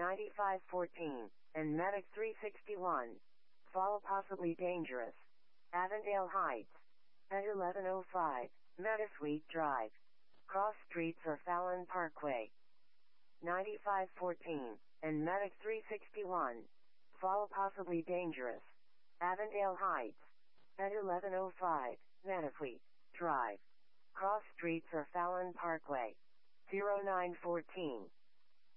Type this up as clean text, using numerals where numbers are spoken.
9514, and Medic 361. Fall possibly dangerous. Avondale Heights. At 1105, Meadowsweet Drive. Cross streets or Fallon Parkway. 9514, and Medic 361. Fall possibly dangerous. Avondale Heights. At 1105, Meadowsweet Drive. Cross streets or Fallon Parkway. 0914,